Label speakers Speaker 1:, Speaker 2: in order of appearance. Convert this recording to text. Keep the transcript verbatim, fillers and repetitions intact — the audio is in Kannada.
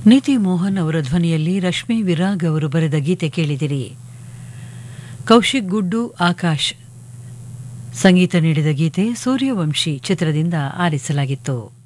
Speaker 1: ನೀತಿ ಮೋಹನ್ ಅವರ ಧ್ವನಿಯಲ್ಲಿ ರಶ್ಮಿ ವಿರಾಗ್ ಅವರು ಬರೆದ ಗೀತೆ ಕೇಳಿದಿರಿ. ಕೌಶಿಕ್ ಗುಡ್ಡು ಆಕಾಶ್ ಸಂಗೀತ ನೀಡಿದ ಗೀತೆ ಸೂರ್ಯವಂಶಿ ಚಿತ್ರದಿಂದ ಆರಿಸಲಾಗಿತ್ತು.